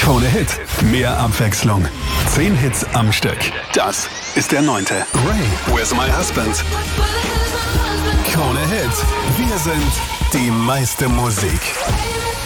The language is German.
Krone Hit. Mehr Abwechslung. 10 Hits am Stück. Das ist der 9. Ray, Where's My Husband? Krone Hit. Wir sind die meiste Musik.